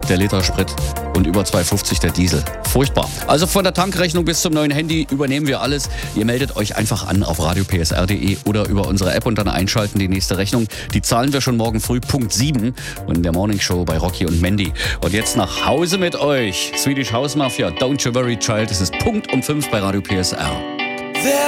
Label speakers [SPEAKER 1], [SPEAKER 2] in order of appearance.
[SPEAKER 1] der Liter Sprit und über 2,50 der Diesel. Furchtbar. Also von der Tankrechnung bis zum neuen Handy übernehmen wir alles. Ihr meldet euch einfach an auf radiopsr.de oder über unsere App und dann einschalten die nächste Rechnung. Die zahlen wir schon morgen früh Punkt 7 und in der Morning Show bei Rocky und Mandy. Und jetzt nach Hause mit euch. Swedish House Mafia, Don't You Worry Child. Es ist Punkt um 5 bei Radio PSR.